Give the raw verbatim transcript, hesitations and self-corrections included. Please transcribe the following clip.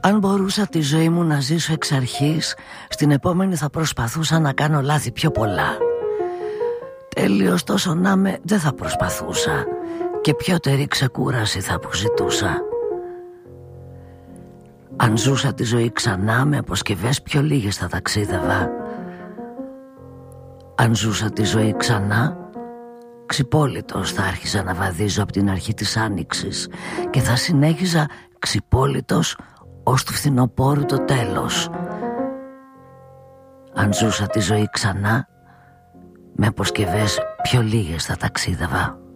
Αν μπορούσα τη ζωή μου να ζήσω εξ αρχής, στην επόμενη θα προσπαθούσα να κάνω λάθη πιο πολλά. Τέλειος τόσο να με δεν θα προσπαθούσα και πιότερη ξεκούραση θα αποζητούσα. Αν ζούσα τη ζωή ξανά, με αποσκευές πιο λίγες θα ταξίδευα. Αν ζούσα τη ζωή ξανά, ξυπόλυτος θα άρχιζα να βαδίζω από την αρχή της άνοιξης και θα συνέχιζα ξυπόλυτος ως του φθινοπόρου το τέλος. Αν ζούσα τη ζωή ξανά, με αποσκευές πιο λίγες θα ταξίδευα.